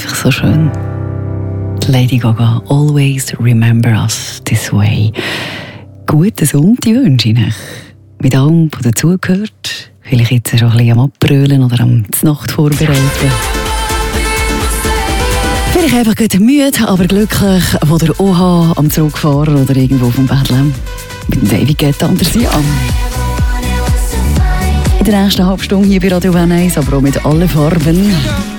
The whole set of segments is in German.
einfach so schön. Lady Gaga, always remember us this way. Guten Sonntag wünsche ich euch. Mit allem, was dazugehört. Vielleicht jetzt schon ein bisschen am Abbrüllen oder am Nacht vorbereiten. Vielleicht einfach gut müde, aber glücklich, wo der OH am Zurückfahren oder irgendwo vom Bethlehem. Mit dem David geht anders an. In der nächsten halben Stunde hier bei Radio Bern 1, aber auch mit allen Farben.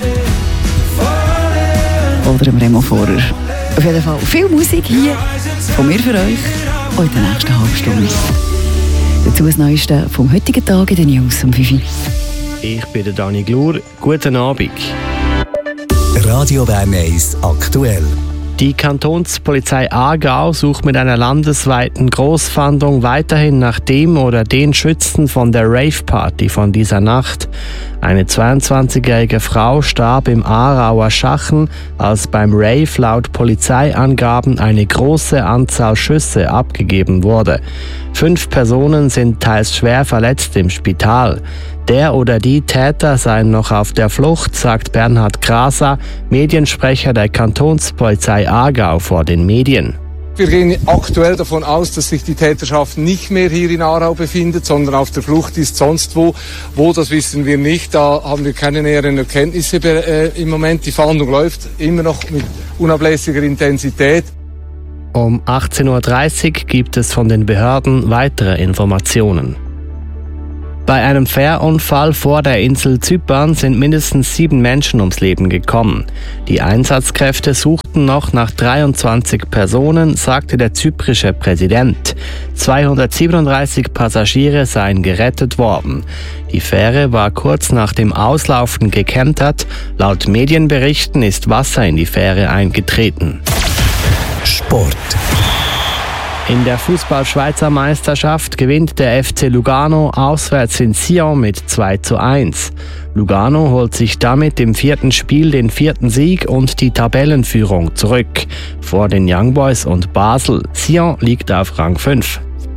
Oder dem Remo Vorer. Auf jeden Fall viel Musik hier von mir für euch, auch in der nächsten halben Stunde. Dazu das Neueste vom heutigen Tag in den News um 5 Uhr. Ich bin der Dani Glur. Guten Abend. Radio Bern 1 aktuell. Die Kantonspolizei Aargau sucht mit einer landesweiten Grossfahndung weiterhin nach dem oder den Schützen von der Rave-Party von dieser Nacht. Eine 22-jährige Frau starb im Aarauer Schachen, als beim Rave laut Polizeiangaben eine große Anzahl Schüsse abgegeben wurde. 5 Personen sind teils schwer verletzt im Spital. Der oder die Täter seien noch auf der Flucht, sagt Bernhard Graser, Mediensprecher der Kantonspolizei Aargau vor den Medien. Wir gehen aktuell davon aus, dass sich die Täterschaft nicht mehr hier in Aarau befindet, sondern auf der Flucht ist sonst wo. Wo, das wissen wir nicht. Da haben wir keine näheren Erkenntnisse im Moment. Die Fahndung läuft immer noch mit unablässiger Intensität. Um 18.30 Uhr gibt es von den Behörden weitere Informationen. Bei einem Fährunfall vor der Insel Zypern sind mindestens 7 Menschen ums Leben gekommen. Die Einsatzkräfte suchten noch nach 23 Personen, sagte der zyprische Präsident. 237 Passagiere seien gerettet worden. Die Fähre war kurz nach dem Auslaufen gekentert. Laut Medienberichten ist Wasser in die Fähre eingetreten. Sport. In der Fußball-Schweizer Meisterschaft gewinnt der FC Lugano auswärts in Sion mit 2:1. Lugano holt sich damit im 4. Spiel den 4. Sieg und die Tabellenführung zurück. Vor den Young Boys und Basel. Sion liegt auf Rang 5.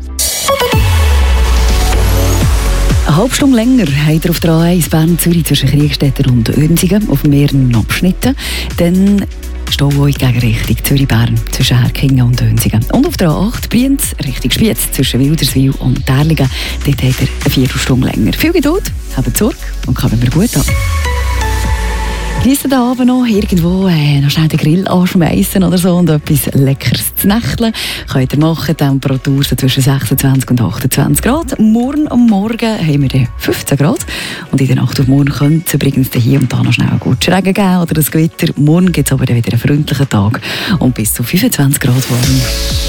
Eine halbe Stunde länger habt ihr auf der A1 Bern-Zürich zwischen Kriegstetten und Oensingen auf mehreren Abschnitten. Dann Stau euch gegen Richtung Zürich-Bern zwischen Herkingen und Oensingen. Und auf der A8 Brienz Richtung Spiez zwischen Wilderswil und Därligen. Dort habt ihr eine Viertelstunde länger. Viel Geduld, habt Sorge und kommen wir gut an. Geniessen den Abend noch irgendwo noch schnell den Grill anschmeissen oder so und etwas Leckeres zu nächteln. Könnt ihr machen. Temperatur so zwischen 26 und 28 Grad. Morgen am Morgen haben wir 15 Grad. Und in der Nacht auf morgen könnte es übrigens hier und da noch schnell einen guten Regen geben oder ein Gewitter. Morgen gibt es aber wieder einen freundlichen Tag und bis zu 25 Grad warm.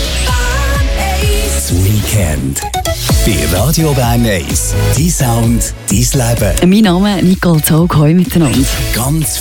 Das Weekend. Bei Radio Bern 1. Dein Sound, dein Leben. Mein Name ist Nicole Zaug. Hallo miteinander. Ganz